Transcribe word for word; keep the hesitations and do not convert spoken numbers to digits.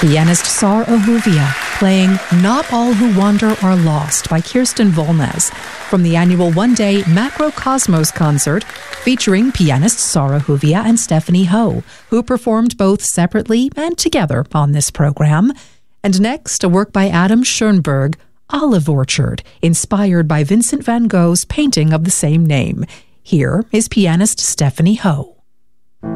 Pianist Sara Ahuvia playing Not All Who Wander Are Lost by Kirsten Volnez from the annual one-day Macrocosmos concert featuring pianist Sara Ahuvia and Stephanie Ho, who performed both separately and together on this program. And next, a work by Adam Schoenberg, Olive Orchard, inspired by Vincent van Gogh's painting of the same name. Here is pianist Stephanie Ho.